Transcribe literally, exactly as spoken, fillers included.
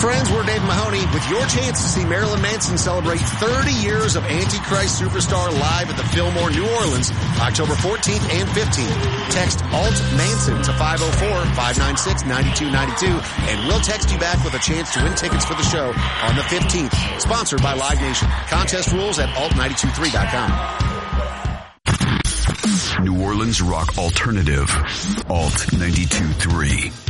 friends, we're Dave Mahoney with your chance to see Marilyn Manson celebrate thirty years of Antichrist Superstar live at the Fillmore, New Orleans, October fourteenth and fifteenth. Text Alt Manson to five oh four, five nine six, nine two nine two, and we'll text you back with a chance to win tickets for the show on the fifteenth. Sponsored by Live Nation. Contest rules at alt nine two three dot com. New Orleans rock alternative. Alt ninety-two point three.